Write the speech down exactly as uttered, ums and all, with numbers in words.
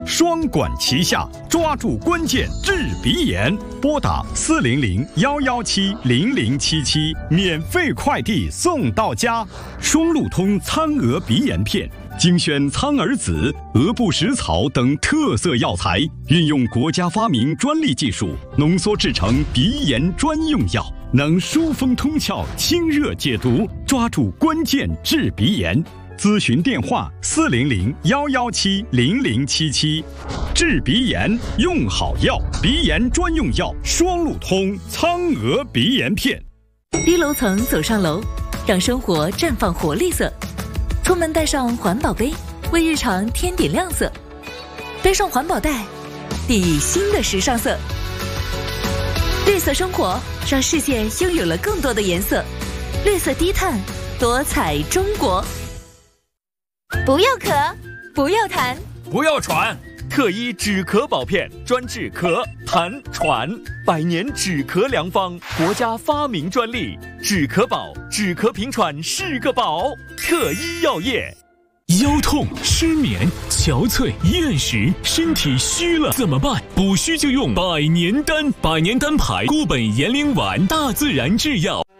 双管齐下，抓住关键治鼻炎。拨打四零零幺幺七零零七七，免费快递送到家。双路通苍鹅鼻炎片，精选苍耳子、鹅不食草等特色药材，运用国家发明专利技术，浓缩制成鼻炎专用药，能疏风通窍、清热解毒，抓住关键治鼻炎。咨询电话：四零零幺幺七零零七七。治鼻炎用好药，鼻炎专用药双路通苍鹅鼻炎片。 低楼层走上楼，让生活绽放活力色。出门带上环保杯，为日常添点亮色。背上环保袋，砥砺新的时尚色。绿色生活，让世界拥有了更多的颜色。绿色低碳，多彩中国。 不要咳，不要痰， 不要喘。特一止咳宝片专治咳、痰、喘，百年止咳良方，国家发明专利。止咳宝，止咳平喘是个宝。特一药业。 腰痛、失眠、憔悴、厌食，身体虚了怎么办？补虚就用百年丹，百年丹牌固本延龄丸，大自然制药。